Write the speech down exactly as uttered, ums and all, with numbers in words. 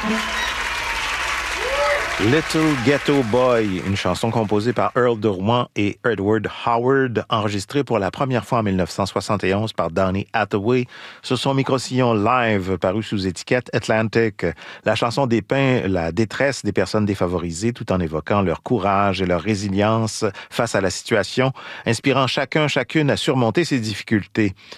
Little Ghetto Boy, une chanson composée par Earl de Rouen et Edward Howard, enregistrée pour la première fois en dix-neuf cent soixante et onze par Donny Hathaway sur son micro-sillon live paru sous étiquette Atlantic. La chanson dépeint la détresse des personnes défavorisées tout en évoquant leur courage et leur résilience face à la situation, inspirant chacun, chacune à surmonter ses difficultés.